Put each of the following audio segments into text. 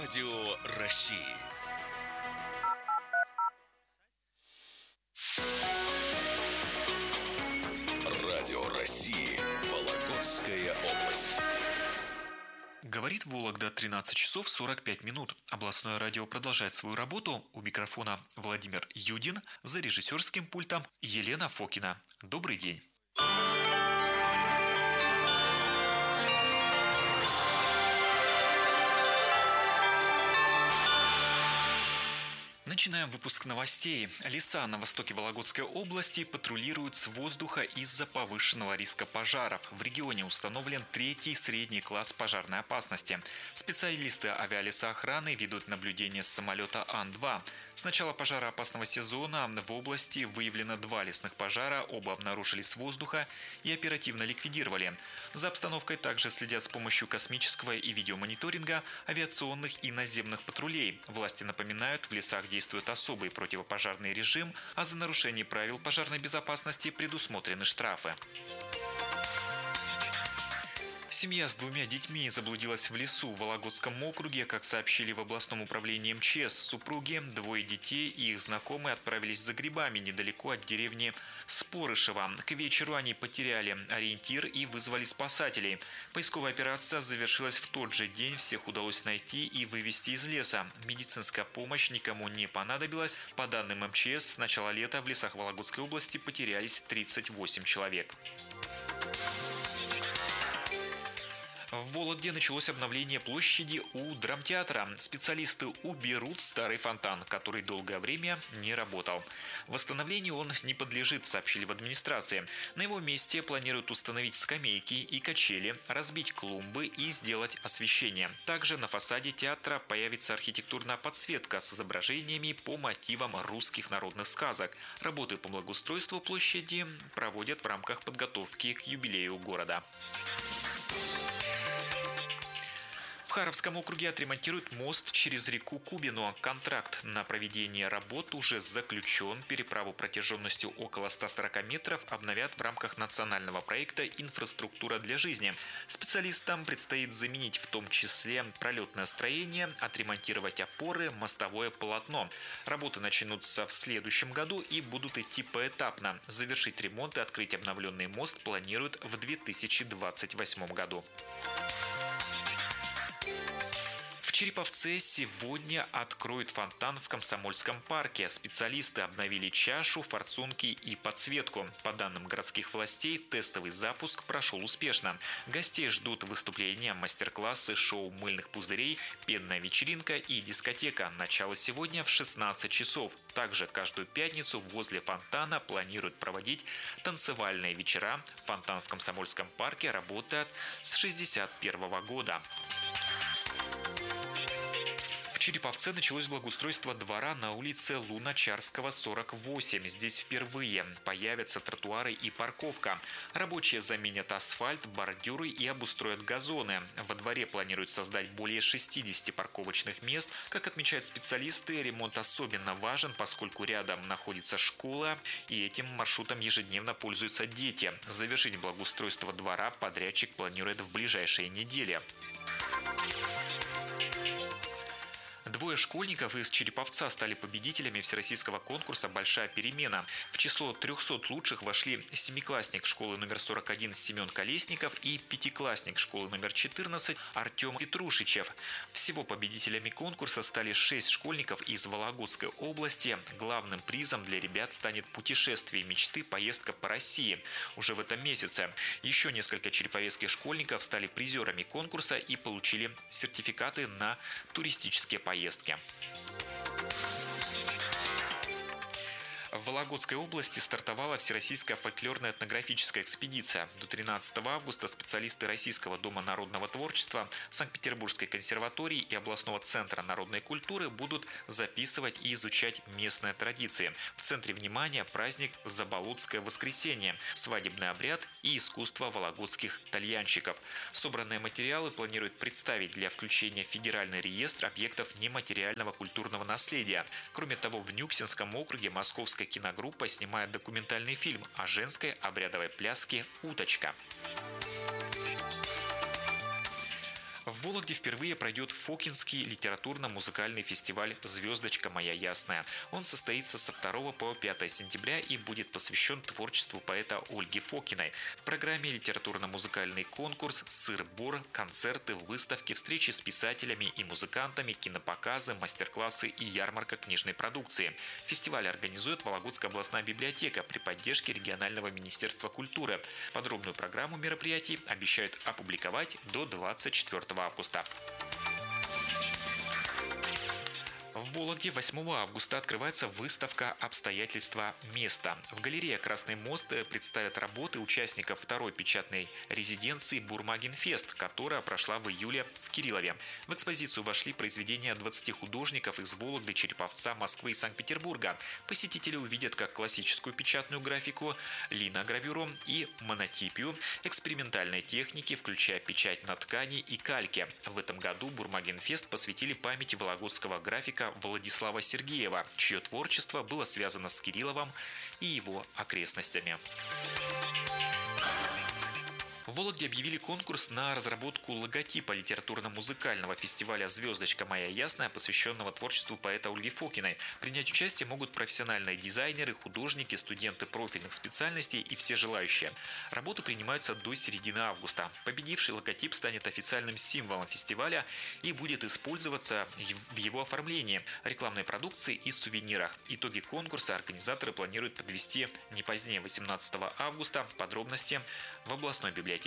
Радио России. Радио России. Вологодская область. Говорит Вологда, 13 часов 45 минут. Областное радио продолжает свою работу. У микрофона Владимир Юдин, за режиссерским пультом Елена Фокина. Добрый день. Начинаем выпуск новостей. Леса на востоке Вологодской области патрулируют с воздуха из-за повышенного риска пожаров. В регионе установлен третий средний класс пожарной опасности. Специалисты авиалесоохраны ведут наблюдение с самолета Ан-2. С начала пожароопасного сезона в области выявлено 2 лесных пожара, оба обнаружили с воздуха и оперативно ликвидировали. За обстановкой также следят с помощью космического и видеомониторинга, авиационных и наземных патрулей. Власти напоминают, в лесах действует особый противопожарный режим, а за нарушение правил пожарной безопасности предусмотрены штрафы. Семья с 2 детьми заблудилась в лесу в Вологодском округе. Как сообщили в областном управлении МЧС, супруги, 2 детей и их знакомые отправились за грибами недалеко от деревни Спорышево. К вечеру они потеряли ориентир и вызвали спасателей. Поисковая операция завершилась в тот же день. Всех удалось найти и вывести из леса. Медицинская помощь никому не понадобилась. По данным МЧС, с начала лета в лесах Вологодской области потерялись 38 человек. В Вологде началось обновление площади у драмтеатра. Специалисты уберут старый фонтан, который долгое время не работал. Восстановлению он не подлежит, сообщили в администрации. На его месте планируют установить скамейки и качели, разбить клумбы и сделать освещение. Также на фасаде театра появится архитектурная подсветка с изображениями по мотивам русских народных сказок. Работы по благоустройству площади проводят в рамках подготовки к юбилею города. В Харовском округе отремонтируют мост через реку Кубину. Контракт на проведение работ уже заключен. Переправу протяженностью около 140 метров обновят в рамках национального проекта «Инфраструктура для жизни». Специалистам предстоит заменить в том числе пролетное строение, отремонтировать опоры, мостовое полотно. Работы начнутся в следующем году и будут идти поэтапно. Завершить ремонт и открыть обновленный мост планируют в 2028 году. В Череповце сегодня откроют фонтан в Комсомольском парке. Специалисты обновили чашу, форсунки и подсветку. По данным городских властей, тестовый запуск прошел успешно. Гостей ждут выступления, мастер-классы, шоу мыльных пузырей, пенная вечеринка и дискотека. Начало сегодня в 16 часов. Также каждую пятницу возле фонтана планируют проводить танцевальные вечера. Фонтан в Комсомольском парке работает с 1961 года. В Череповце началось благоустройство двора на улице Луначарского, 48. Здесь впервые появятся тротуары и парковка. Рабочие заменят асфальт, бордюры и обустроят газоны. Во дворе планируют создать более 60 парковочных мест. Как отмечают специалисты, ремонт особенно важен, поскольку рядом находится школа, и этим маршрутом ежедневно пользуются дети. Завершить благоустройство двора подрядчик планирует в ближайшие недели. 2 школьников из Череповца стали победителями всероссийского конкурса «Большая перемена». В число 300 лучших вошли 7-классник школы номер 41 Семен Колесников и 5-классник школы номер 14 Артем Петрушичев. Всего победителями конкурса стали 6 школьников из Вологодской области. Главным призом для ребят станет путешествие мечты, поездка по России уже в этом месяце. Еще несколько череповецких школьников стали призерами конкурса и получили сертификаты на туристические поездки. В Вологодской области стартовала всероссийская фольклорная этнографическая экспедиция. До 13 августа специалисты Российского дома народного творчества, Санкт-Петербургской консерватории и областного центра народной культуры будут записывать и изучать местные традиции. В центре внимания праздник Заболотское воскресенье, свадебный обряд и искусство вологодских тальянщиков. Собранные материалы планируют представить для включения в федеральный реестр объектов нематериального культурного наследия. Кроме того, в Нюксинском округе Московская киногруппа снимает документальный фильм о женской обрядовой пляске «Уточка». В Вологде впервые пройдет Фокинский литературно-музыкальный фестиваль «Звездочка моя ясная». Он состоится со 2 по 5 сентября и будет посвящен творчеству поэта Ольги Фокиной. В программе литературно-музыкальный конкурс, сыр-бор, концерты, выставки, встречи с писателями и музыкантами, кинопоказы, мастер-классы и ярмарка книжной продукции. Фестиваль организует Вологодская областная библиотека при поддержке регионального министерства культуры. Подробную программу мероприятий обещают опубликовать до 24 августа. В Вологде 8 августа открывается выставка «Обстоятельства места». В галерее «Красный мост» представят работы участников второй печатной резиденции «Бурмагенфест», которая прошла в июле в Кириллове. В экспозицию вошли произведения 20 художников из Вологды, Череповца, Москвы и Санкт-Петербурга. Посетители увидят как классическую печатную графику, линогравюру и монотипию, экспериментальные техники, включая печать на ткани и кальке. В этом году «Бурмагенфест» посвятили памяти вологодского графика Владислава Сергеева, чье творчество было связано с Кирилловым и его окрестностями. В Вологде объявили конкурс на разработку логотипа литературно-музыкального фестиваля «Звездочка моя ясная», посвященного творчеству поэта Ольги Фокиной. Принять участие могут профессиональные дизайнеры, художники, студенты профильных специальностей и все желающие. Работы принимаются до середины августа. Победивший логотип станет официальным символом фестиваля и будет использоваться в его оформлении, рекламной продукции и сувенирах. Итоги конкурса организаторы планируют подвести не позднее 18 августа. Подробности в областной библиотеке.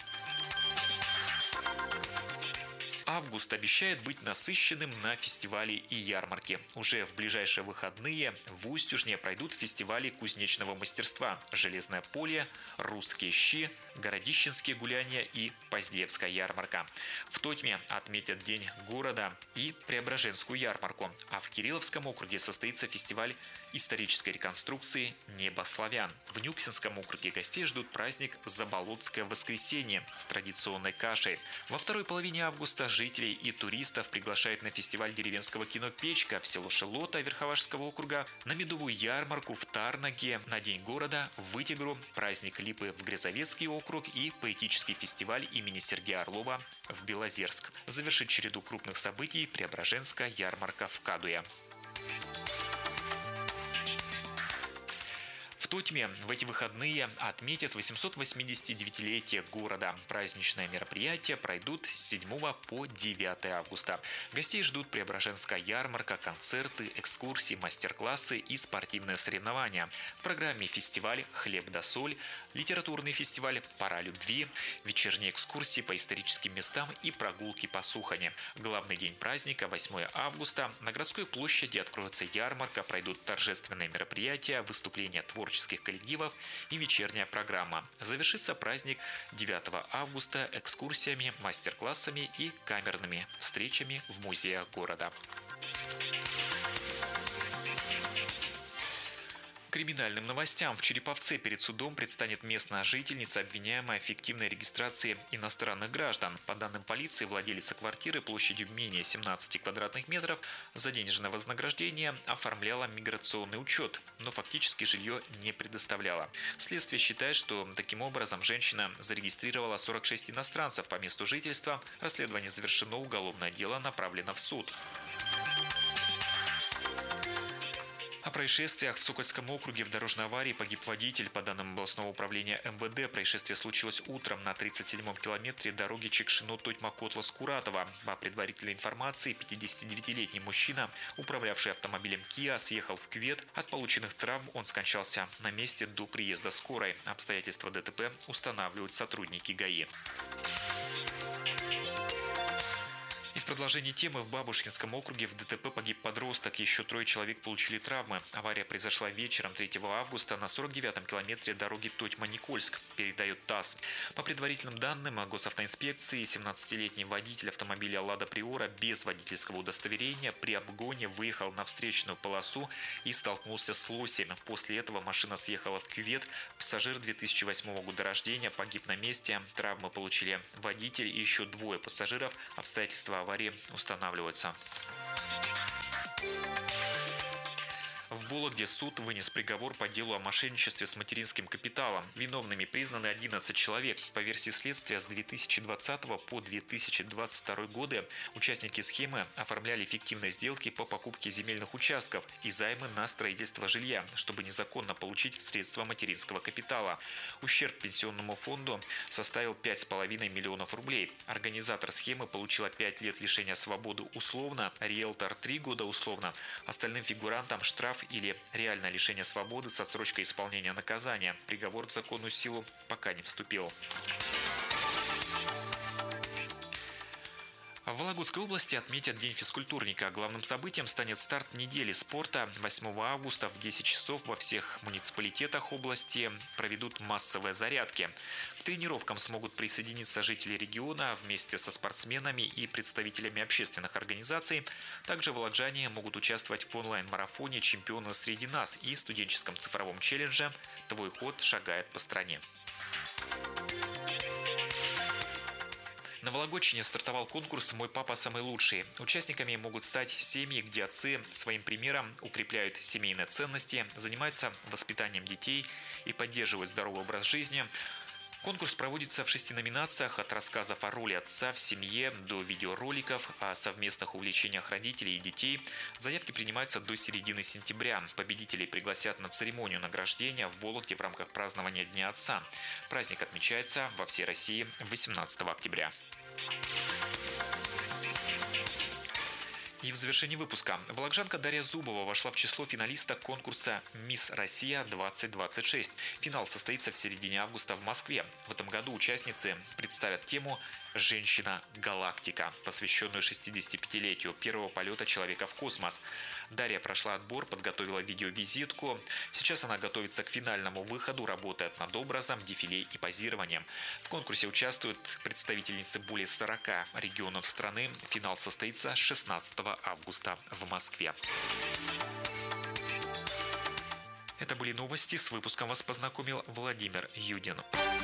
Август обещает быть насыщенным на фестивали и ярмарки. Уже в ближайшие выходные в Устюжне пройдут фестивали кузнечного мастерства «Железное поле», «Русские щи», «Городищенские гуляния» и «Поздеевская ярмарка». В Тотьме отметят День города и Преображенскую ярмарку. А в Кирилловском округе состоится фестиваль исторической реконструкции «Небо славян». В Нюксинском округе гостей ждут праздник «Заболотское воскресенье» с традиционной кашей. Во второй половине августа жителей и туристов приглашают на фестиваль деревенского кино «Печка» в село Шелота Верховашского округа, на медовую ярмарку в Тарнаге, на День города в Вытегру, праздник Липы в Грязовецкий округ и поэтический фестиваль имени Сергея Орлова в Белозерск. Завершит череду крупных событий Преображенская ярмарка в Кадуе. В Тотьме в эти выходные отметят 889-летие города. Праздничные мероприятия пройдут с 7 по 9 августа. Гостей ждут Преображенская ярмарка, концерты, экскурсии, мастер-классы и спортивные соревнования. В программе фестиваль «Хлеб да соль», литературный фестиваль «Пора любви», вечерние экскурсии по историческим местам и прогулки по Сухане. Главный день праздника 8 августа. На городской площади откроется ярмарка, пройдут торжественные мероприятия, выступления творческих коллективов и вечерняя программа. Завершится праздник 9 августа экскурсиями, мастер-классами и камерными встречами в музеях города. Криминальным новостям. В Череповце перед судом предстанет местная жительница, обвиняемая в фиктивной регистрации иностранных граждан. По данным полиции, владелица квартиры площадью менее 17 квадратных метров за денежное вознаграждение оформляла миграционный учет, но фактически жилье не предоставляла. Следствие считает, что таким образом женщина зарегистрировала 46 иностранцев по месту жительства. Расследование завершено, уголовное дело направлено в суд. О происшествиях в Сокольском округе. В дорожной аварии погиб водитель. По данным областного управления МВД, происшествие случилось утром на 37-м километре дороги Чекшино-Тотьма-Котлас-Куратова. По предварительной информации, 59-летний мужчина, управлявший автомобилем Kia, съехал в кювет. От полученных травм он скончался на месте до приезда скорой. Обстоятельства ДТП устанавливают сотрудники ГАИ. И в продолжении темы в Бабушкинском округе в ДТП погиб подросток. Еще 3 человек получили травмы. Авария произошла вечером 3 августа на 49-м километре дороги Тотьма-Никольск, передает ТАСС. По предварительным данным госавтоинспекции, 17-летний водитель автомобиля «Лада Приора» без водительского удостоверения при обгоне выехал на встречную полосу и столкнулся с лосем. После этого машина съехала в кювет. Пассажир 2008 года рождения погиб на месте. Травмы получили водитель и еще 2 пассажиров. Обстоятельства аварии устанавливаются. В Вологде суд вынес приговор по делу о мошенничестве с материнским капиталом. Виновными признаны 11 человек. По версии следствия, с 2020 по 2022 годы участники схемы оформляли фиктивные сделки по покупке земельных участков и займы на строительство жилья, чтобы незаконно получить средства материнского капитала. Ущерб пенсионному фонду составил 5,5 миллионов рублей. Организатор схемы получила 5 лет лишения свободы условно, риэлтор 3 года условно. Остальным фигурантам штраф или реальное лишение свободы с отсрочкой исполнения наказания. Приговор в законную силу пока не вступил. В Вологодской области отметят День физкультурника. Главным событием станет старт недели спорта. 8 августа в 10 часов во всех муниципалитетах области проведут массовые зарядки. К тренировкам смогут присоединиться жители региона вместе со спортсменами и представителями общественных организаций. Также володжане могут участвовать в онлайн-марафоне «Чемпионы среди нас» и студенческом цифровом челлендже «Твой ход шагает по стране». На Вологодчине стартовал конкурс «Мой папа самый лучший». Участниками могут стать семьи, где отцы своим примером укрепляют семейные ценности, занимаются воспитанием детей и поддерживают здоровый образ жизни. Конкурс проводится в 6 номинациях, от рассказов о роли отца в семье до видеороликов о совместных увлечениях родителей и детей. Заявки принимаются до середины сентября. Победителей пригласят на церемонию награждения в Вологде в рамках празднования Дня отца. Праздник отмечается во всей России 18 октября. И в завершении выпуска. Вологжанка Дарья Зубова вошла в число финалисток конкурса «Мисс Россия-2026». Финал состоится в середине августа в Москве. В этом году участницы представят тему «Женщина-галактика», посвященную 65-летию первого полета человека в космос. Дарья прошла отбор, подготовила видеовизитку. Сейчас она готовится к финальному выходу, работает над образом, дефиле и позированием. В конкурсе участвуют представительницы более 40 регионов страны. Финал состоится 16 августа в Москве. Это были новости. С выпуском вас познакомил Владимир Юдин.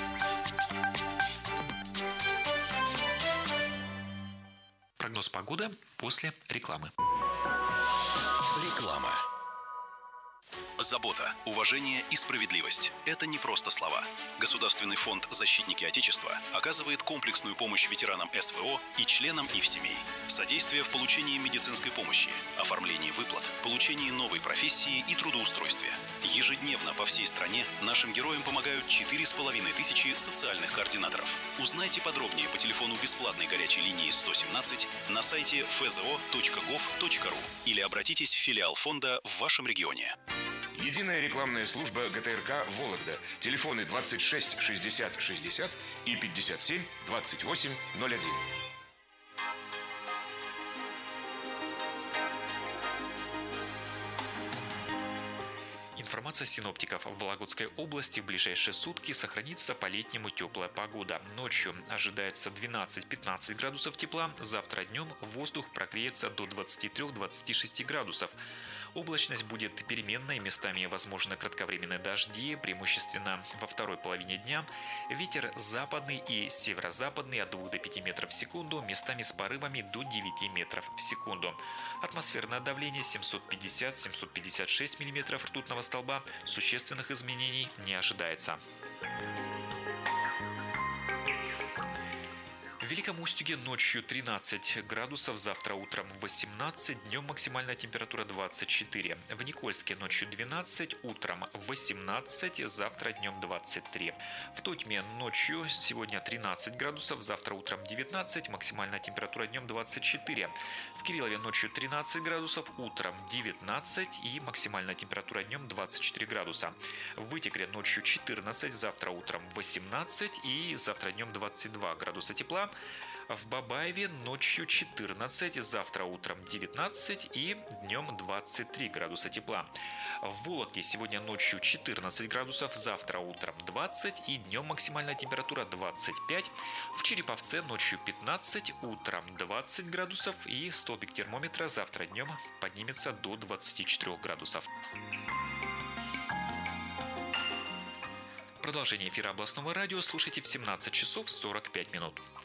Прогноз погоды после рекламы. Реклама. Забота, уважение и справедливость – это не просто слова. Государственный фонд «Защитники Отечества» оказывает комплексную помощь ветеранам СВО и членам их семей. Содействие в получении медицинской помощи, оформлении выплат, получении новой профессии и трудоустройстве. Ежедневно по всей стране нашим героям помогают 4500 социальных координаторов. Узнайте подробнее по телефону бесплатной горячей линии 117 на сайте fzo.gov.ru или обратитесь в филиал фонда в вашем регионе. Единая рекламная служба ГТРК «Вологда». Телефоны 26 60 60 и 57 28 01. Информация синоптиков. В Вологодской области в ближайшие сутки сохранится по-летнему теплая погода. Ночью ожидается 12-15 градусов тепла. Завтра днем воздух прогреется до 23-26 градусов. Облачность будет переменной, местами возможны кратковременные дожди, преимущественно во второй половине дня. Ветер западный и северо-западный от 2 до 5 метров в секунду, местами с порывами до 9 метров в секунду. Атмосферное давление 750-756 миллиметров ртутного столба. Существенных изменений не ожидается. В Великом Устюге ночью 13 градусов, завтра утром 18, днем максимальная температура 24. В Никольске ночью 12, утром 18, завтра днем 23. В Тотьме ночью сегодня 13 градусов, завтра утром 19, максимальная температура днем 24. В Кириллове ночью 13 градусов, утром 19 и максимальная температура днем 24 градуса. В Вытегре ночью 14, завтра утром 18 и завтра днем 22 градуса тепла. В Бабаеве ночью 14, завтра утром 19 и днем 23 градуса тепла. В Вологде сегодня ночью 14 градусов, завтра утром 20 и днем максимальная температура 25. В Череповце ночью 15, утром 20 градусов и столбик термометра завтра днем поднимется до 24 градусов. Продолжение эфира областного радио слушайте в 17 часов 45 минут.